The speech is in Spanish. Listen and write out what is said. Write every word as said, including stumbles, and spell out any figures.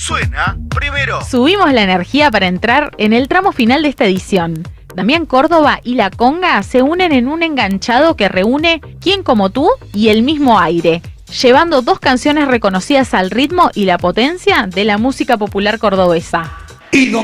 suena primero. Subimos la energía para entrar en el tramo final de esta edición. Damián Córdoba y La Conga se unen en un enganchado que reúne Quién como tú y El mismo aire, llevando dos canciones reconocidas al ritmo y la potencia de la música popular cordobesa. Y no